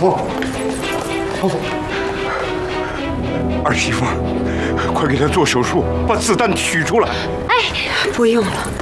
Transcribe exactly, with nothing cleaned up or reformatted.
福，老夫，儿媳妇，快给他做手术，把子弹取出来。 哎，不用了。